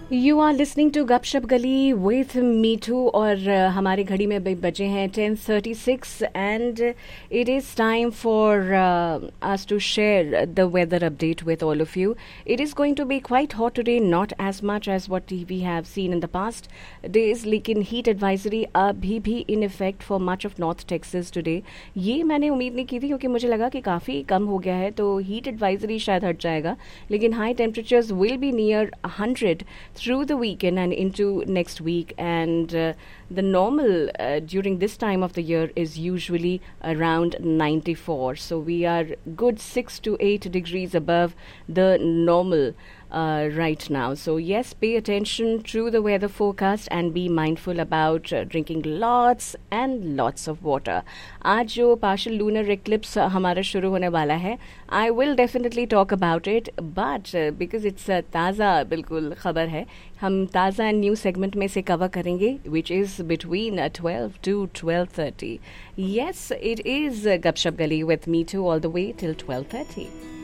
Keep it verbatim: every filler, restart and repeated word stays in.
You are listening to गपशप गली with मीठू और uh, हमारे घड़ी में ब- बजे हैं ten thirty six and it is time for us to share the weather update with all of you. It is going to be quite hot today, not as much as what we have seen in the past days, लेकिन heat advisory अभी भी in effect for much of North Texas today. ये मैंने उम्मीद नहीं की थी क्योंकि मुझे लगा कि काफ़ी कम हो गया है तो heat advisory शायद हट जाएगा, लेकिन high temperatures will be near one hundred through the weekend and into next week, and uh, the normal uh, during this time of the year is usually around ninety-four, so we are good six to eight degrees above the normal uh, right now. So yes, pay attention to the weather forecast and be mindful about uh, drinking lots and lots of water. आज जो partial lunar eclipse uh, हमारा शुरू होने वाला है, I will definitely talk about it, but uh, because it's uh, ताज़ा बिल्कुल खबर है, हम ताज़ा एंड न्यू सेगमेंट में से कवर करेंगे, which is between uh, twelve to twelve thirty. Yes, it is uh, गपशप गली with me too all the way till twelve thirty.